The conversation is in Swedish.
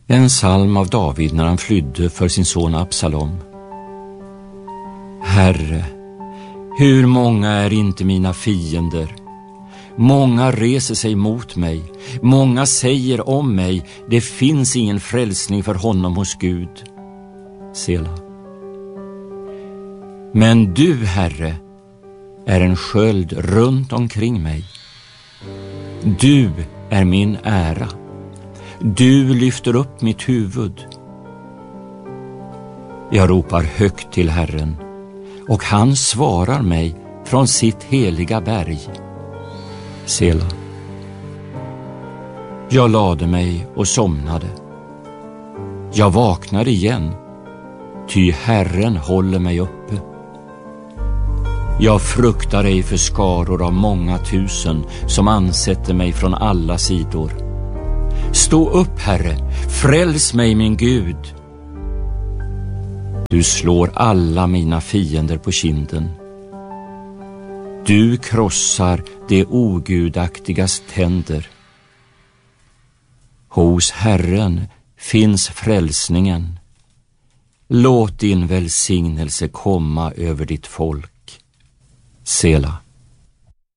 En psalm av David när han flydde för sin son Absalom. Herre, hur många är inte mina fiender? Många reser sig mot mig. Många säger om mig, det finns ingen frälsning för honom hos Gud. Sela. Men du, Herre, är en sköld runt omkring mig. Du är min ära. Du lyfter upp mitt huvud. Jag ropar högt till Herren, och han svarar mig från sitt heliga berg. Sela. Jag lade mig och somnade. Jag vaknade igen, ty Herren håller mig uppe. Jag fruktar ej för skaror av många tusen som ansätter mig från alla sidor. Stå upp, Herre, fräls mig, min Gud. Du slår alla mina fiender på kinden. Du krossar det ogudaktigas tänder. Hos Herren finns frälsningen. Låt din välsignelse komma över ditt folk. Sela.